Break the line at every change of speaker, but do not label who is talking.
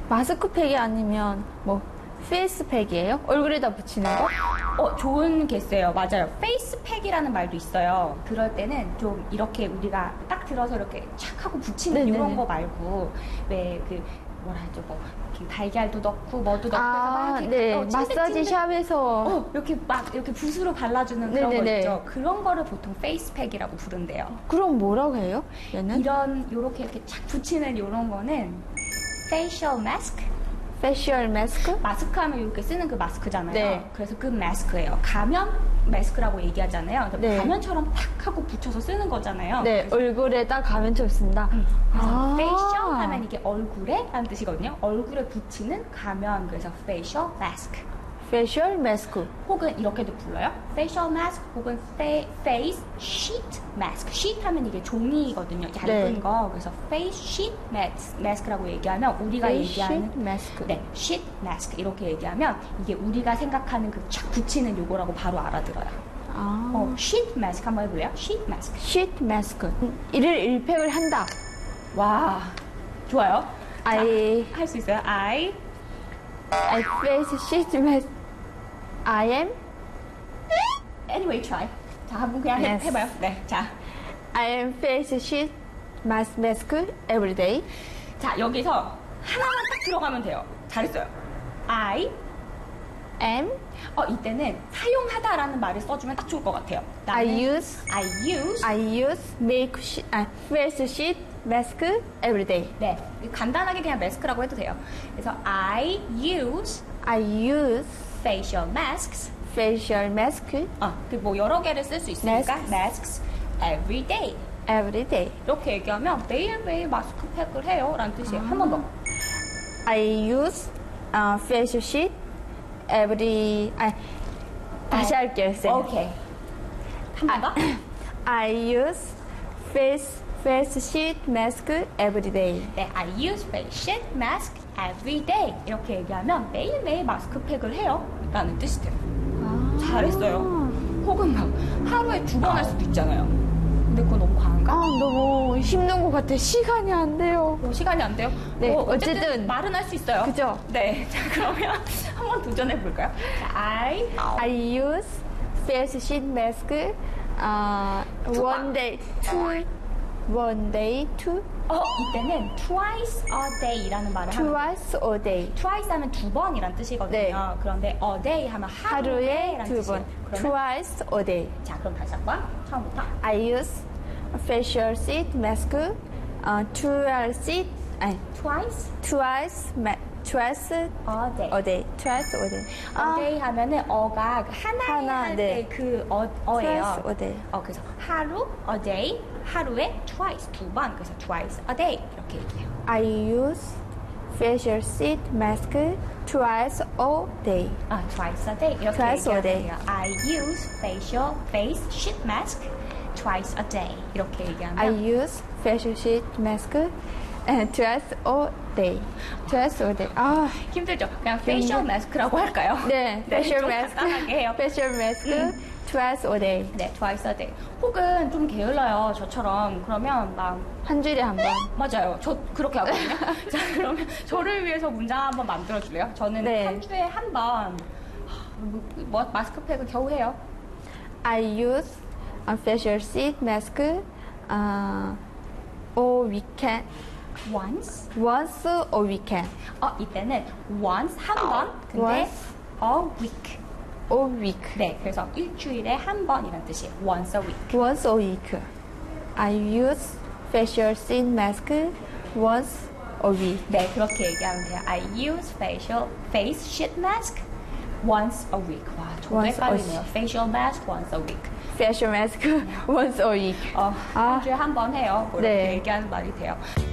마스크팩이 아니면 뭐 페이스팩이에요? 얼굴에다 붙이는 거?
좋은 게스예요. 맞아요. 페이스팩이라는 말도 있어요. 그럴 때는 좀 이렇게 우리가 딱 들어서 이렇게 착 하고 붙이는
네네네.
이런 거 말고 왜 그 뭐라 하죠? 뭐 이렇게 달걀도 넣고 뭐도 넣고 해서 막
네.
이렇게
마사지 샵에서
이렇게 막 이렇게 붓으로 발라주는 그런 거
네네네.
있죠. 그런 거를 보통 페이스팩이라고 부른대요.
그럼 뭐라고 해요? 얘는?
요렇게 이렇게 착 붙이는 요런 거는 facial mask?
페이셜 마스크?
마스크 하면 이렇게 쓰는 그 마스크잖아요.
네.
그래서 그 마스크예요. 가면 마스크라고 얘기하잖아요.
네.
가면처럼 탁 하고 붙여서 쓰는 거잖아요.
네, 얼굴에다 가면처럼 쓴다.
그래서 facial 하면 이게 얼굴에 라는 뜻이거든요. 얼굴에 붙이는 가면, 그래서 facial mask.
페이셜 마스크.
혹은 이렇게도 불러요. facial mask 혹은 face sheet mask. sheet 하면 이게 종이거든요. 얇은
네.
거. 그래서 face sheet mask라고 얘기하면 우리가 얘기하는
마스크.
네, sheet mask 이렇게 얘기하면 이게 우리가 생각하는 그 착 붙이는 요거라고 바로 알아들어요. sheet mask 한번 해볼래요? sheet mask.
시트 마스크. 이를 일팩을 한다.
와, 좋아요.
I
할 수 있어요. I
face sheet mask. I am
anyway try. 자, 한번 그냥
Yes.
해봐요. 네, 자.
I am face sheet mask every day.
자, 여기서 하나만 딱 들어가면 돼요. 잘했어요. I
am
이때는 사용하다라는 말을 써주면 딱 좋을 것 같아요.
I
나는
use
I use
face sheet mask every day.
네, 간단하게 그냥 마스크라고 해도 돼요. 그래서 I use facial masks.
facial mask
뭐 여러 개를 쓸 수 있으니까 masks every day.
every day.
이렇게 얘기하면 매일매일 마스크팩을 해요 라는 뜻이에요. 한 번 더.
I use facial sheet 다시 할게요, 쌤.
오케이. 한 번 더.
I use face sheet mask every day.
네, I use face sheet mask every day. 이렇게 얘기하면 매일매일 마스크팩을 해요 라는 뜻이 돼요. 잘했어요. 혹은 막 하루에 2번 할 수도 있잖아요. 근데 그거 너무 과한가?
너무 힘든 것 같아. 시간이 안 돼요.
시간이 안 돼요?
네,
어쨌든
어쨌든
말은 할 수 있어요.
그죠?
네, 자 그러면 한번 도전해 볼까요? 자,
I use face sheet mask one day, two,
이때는 twice a day라는 말을 하면
twice a day.
twice 하면 2번이란 뜻이거든요.
네.
그런데 a day 하면
하루에
하루에라는
2번.
뜻이에요. 그러면
twice a day.
자, 그럼 다시 한번 처음부터.
I use facial sheet mask twice a day.
twice a day.
a day. twice a day.
a day 하면은 어가 하나에
하나,
할
네.
때 그 어예요.
twice a day.
그래서 하루 a day 하루에 twice 2번 그래서 twice a day 이렇게 얘기해요.
I use facial sheet mask twice a day.
twice a day 이렇게
Twice a
얘기하면
day.
돼요. I use face sheet mask twice a day 이렇게 얘기하면
I use facial sheet mask twice a day. twice a day.
힘들죠? 그냥 facial mask라고 할까요?
네, facial
좀
mask.
간단하게 해요.
facial mask twice a day.
네, twice a day. 혹은 좀 게을러요, 저처럼. 그러면 막
한 주일에 한 번.
맞아요. 저 그렇게 하거든요. 자, 그러면 저를 위해서 문장 한번 만들어 줄래요? 저는
네.
한 주에 한 번 마스크팩을 겨우 해요.
I use a facial sheet mask all weekend.
once
a weekend.
이때는 once 한 번. 근데
once.
a week.
a week.
네, 그래서 일주일에 한 번이란 뜻이에요. once a week.
once a week. I use facial sheet mask once a week.
네, 그렇게 얘기하면 돼요. I use face sheet mask once a week. 와, 저도
Once a
헷갈리네요. facial mask once a week.
facial mask once a week.
한 주에 한 번 해요. 뭐 이렇게
네.
얘기하는 말이 돼요.